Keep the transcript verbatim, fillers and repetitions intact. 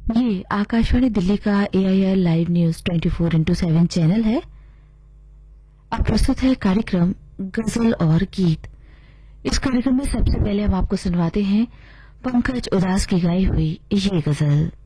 ये आकाशवाणी दिल्ली का AIR live news twenty four into seven channel है। अब प्रस्तुत है कार्यक्रम गजल और गीत। इस कार्यक्रम में सबसे पहले हम आपको सुनवाते हैं पंकज उदास की गाई हुई ये गजल।